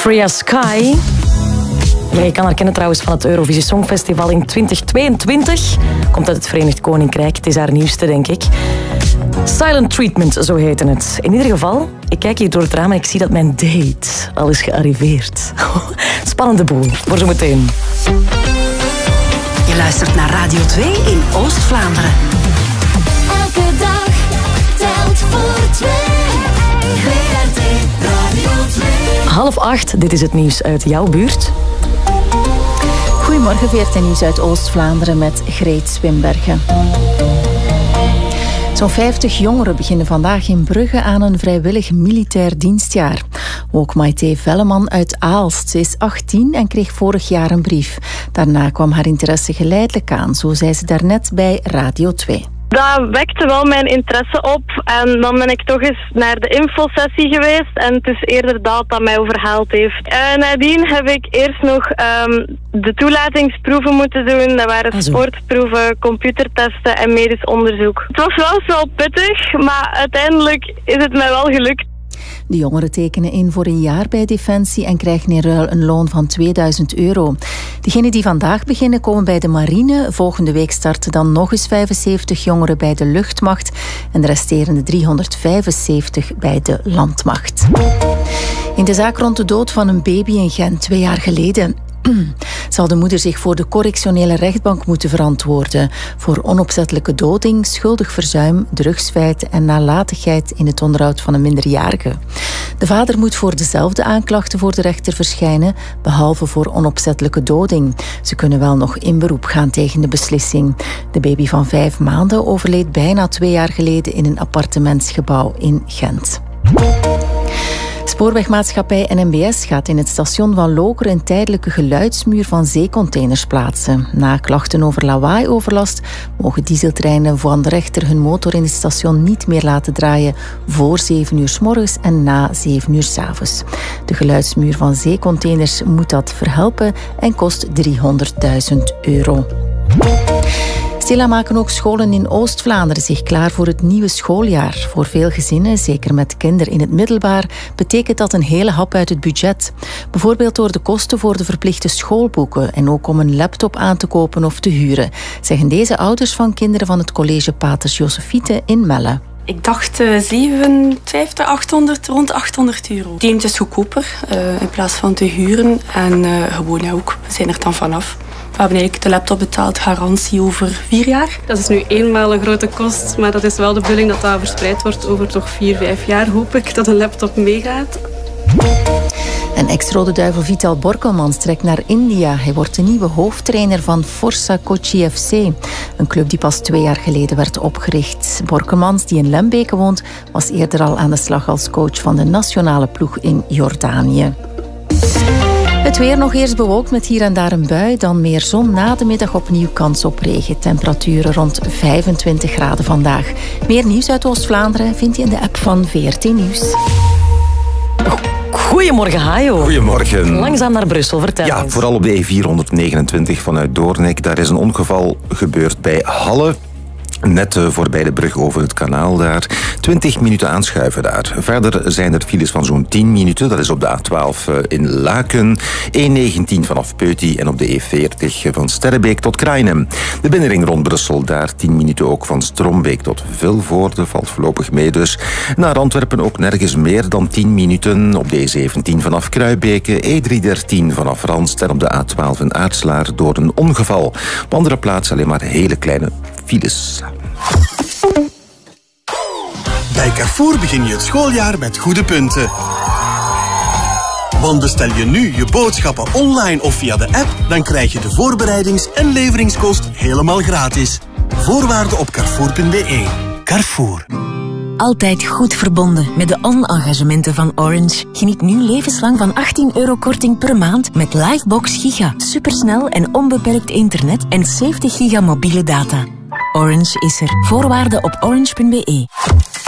Freya Sky. Ja, je kan haar kennen trouwens van het Eurovisie Songfestival in 2022. Komt uit het Verenigd Koninkrijk. Het is haar nieuwste, denk ik. Silent Treatment, zo heette het. In ieder geval, ik kijk hier door het raam en ik zie dat mijn date al is gearriveerd. Spannende boel, voor zometeen. Je luistert naar Radio 2 in Oost-Vlaanderen. Elke dag telt voor 2. VRT Radio 2. 7:30, dit is het nieuws uit jouw buurt. Goedemorgen, VRT Nieuws uit Oost-Vlaanderen met Greet Swimbergen. Zo'n 50 jongeren beginnen vandaag in Brugge aan een vrijwillig militair dienstjaar. Ook Maite Velleman uit Aalst. Ze is 18 en kreeg vorig jaar een brief. Daarna kwam haar interesse geleidelijk aan, zo zei ze daarnet bij Radio 2. Dat wekte wel mijn interesse op en dan ben ik toch eens naar de infosessie geweest en het is eerder dat mij overhaald heeft. Nadien heb ik eerst nog de toelatingsproeven moeten doen. Dat waren sportproeven, computertesten en medisch onderzoek. Het was wel zo pittig, maar uiteindelijk is het mij wel gelukt. De jongeren tekenen in voor een jaar bij Defensie en krijgen in ruil een loon van €2000. Degenen die vandaag beginnen komen bij de marine. Volgende week starten dan nog eens 75 jongeren bij de luchtmacht en de resterende 375 bij de landmacht. In de zaak rond de dood van een baby in Gent 2 jaar geleden zal de moeder zich voor de correctionele rechtbank moeten verantwoorden voor onopzettelijke doding, schuldig verzuim, drugsfeiten en nalatigheid in het onderhoud van een minderjarige. De vader moet voor dezelfde aanklachten voor de rechter verschijnen, behalve voor onopzettelijke doding. Ze kunnen wel nog in beroep gaan tegen de beslissing. De baby van 5 maanden overleed bijna 2 jaar geleden in een appartementsgebouw in Gent. Spoorwegmaatschappij NMBS gaat in het station van Lokeren een tijdelijke geluidsmuur van zeecontainers plaatsen. Na klachten over lawaaioverlast mogen dieseltreinen van de rechter hun motor in het station niet meer laten draaien voor 7 uur 's morgens en na 7 uur 's avonds. De geluidsmuur van zeecontainers moet dat verhelpen en kost €300.000. Stilaan maken ook scholen in Oost-Vlaanderen zich klaar voor het nieuwe schooljaar. Voor veel gezinnen, zeker met kinderen in het middelbaar, betekent dat een hele hap uit het budget. Bijvoorbeeld door de kosten voor de verplichte schoolboeken en ook om een laptop aan te kopen of te huren, zeggen deze ouders van kinderen van het college Paters Josefiete in Melle. Ik dacht 750, 800, rond €800. Die is dus goedkoper in plaats van te huren en gewoon ook, we zijn er dan vanaf. We hebben eigenlijk de laptop betaald, garantie over 4 jaar. Dat is nu eenmaal een grote kost, maar dat is wel de bedoeling dat dat verspreid wordt over toch 4, 5 jaar. Hoop ik dat een laptop meegaat. En ex-Rode Duivel Vital Borkelmans trekt naar India. Hij wordt de nieuwe hoofdtrainer van Forza Kochi FC. Een club die pas 2 jaar geleden werd opgericht. Borkelmans, die in Lembeke woont, was eerder al aan de slag als coach van de nationale ploeg in Jordanië. Het weer nog eerst bewolkt met hier en daar een bui, dan meer zon, na de middag opnieuw kans op regen. Temperaturen rond 25 graden vandaag. Meer nieuws uit Oost-Vlaanderen vind je in de app van VRT Nieuws. Goedemorgen, Hajo. Goedemorgen. Langzaam naar Brussel, vertel Ja, eens. vooral op de E429 vanuit Doornik. Daar is een ongeval gebeurd bij Halle. Net voorbij de brug over het kanaal daar. 20 minuten aanschuiven daar. Verder zijn er files van zo'n 10 minuten. Dat is op de A12 in Laken. E19 vanaf Peuty en op de E40 van Sterrebeek tot Krainem. De binnenring rond Brussel, daar 10 minuten ook van Strombeek tot Vilvoorde. Valt voorlopig mee dus. Naar Antwerpen ook nergens meer dan 10 minuten. Op de E17 vanaf Kruibeke. E313 vanaf Randst en op de A12 in Aartslaar door een ongeval. Op andere plaatsen alleen maar hele kleine files. Bij Carrefour begin je het schooljaar met goede punten. Want bestel je nu je boodschappen online of via de app, dan krijg je de voorbereidings- en leveringskost helemaal gratis. Voorwaarden op carrefour.be. Carrefour. Altijd goed verbonden met de on-engagementen van Orange. Geniet nu levenslang van €18 korting per maand met Livebox Giga. Supersnel en onbeperkt internet en 70 giga mobiele data. Orange is er. Voorwaarden op orange.be.